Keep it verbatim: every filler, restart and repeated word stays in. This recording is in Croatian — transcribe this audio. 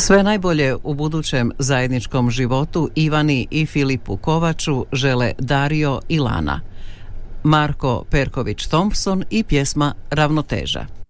Sve najbolje u budućem zajedničkom životu Ivani i Filipu Kovaču žele Dario i Lana. Marko Perković Thompson i pjesma Ravnoteža.